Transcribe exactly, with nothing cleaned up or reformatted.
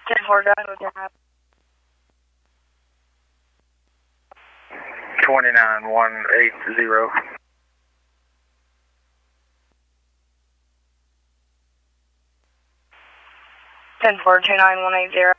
ten four, go ahead with your map. twenty-nine one eight zero. ten four, two nine one eight zero.